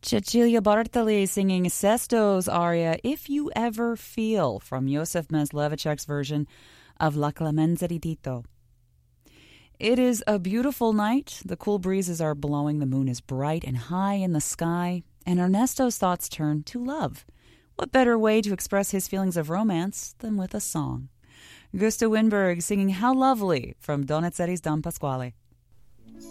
Cecilia Bartoli singing Sesto's aria If You Ever Feel from Josef Meslevicek's version of La Clemenza di Tito. It is a beautiful night. The cool breezes are blowing. The moon is bright and high in the sky. And Ernesto's thoughts turn to love. What better way to express his feelings of romance than with a song? Gustav Winberg singing How Lovely from Donizetti's Don Pasquale.